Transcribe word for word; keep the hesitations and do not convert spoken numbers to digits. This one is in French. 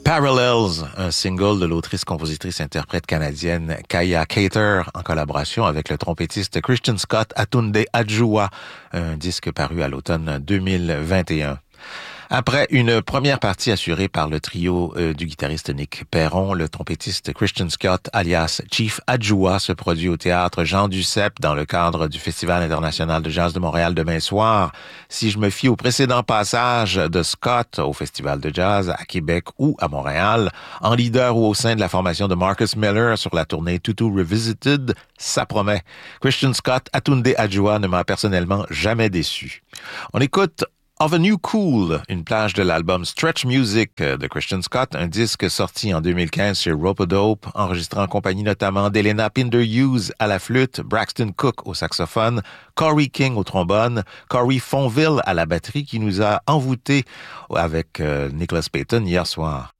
Parallels, un single de l'autrice, compositrice, interprète canadienne Kaya Cater en collaboration avec le trompettiste Christian Scott Atunde Adjuwa, un disque paru à l'automne deux mille vingt et un. Après une première partie assurée par le trio euh, du guitariste Nick Perron, le trompettiste Christian Scott, alias Chief Adjoua, se produit au théâtre Jean Duceppe dans le cadre du Festival international de jazz de Montréal demain soir. Si je me fie au précédent passage de Scott au Festival de jazz à Québec ou à Montréal, en leader ou au sein de la formation de Marcus Miller sur la tournée Tutu Revisited, ça promet. Christian Scott Atunde Adjoua ne m'a personnellement jamais déçu. On écoute Of a New Cool, une plage de l'album Stretch Music de Christian Scott, un disque sorti en deux mille quinze chez Rope-A-Dope, enregistré en compagnie notamment d'Elena Pinder-Hughes à la flûte, Braxton Cook au saxophone, Corey King au trombone, Corey Fonville à la batterie qui nous a envoûtés avec euh, Nicholas Payton hier soir.